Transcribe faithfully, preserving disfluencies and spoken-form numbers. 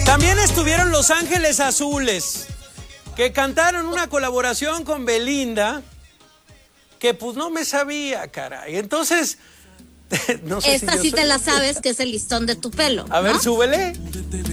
También estuvieron Los Ángeles Azules, que cantaron una colaboración con Belinda, que pues no me sabía, caray. Entonces, no sé Esta si yo sí soy... te la sabes, que es el listón de tu pelo. A ver, ¿no? súbele.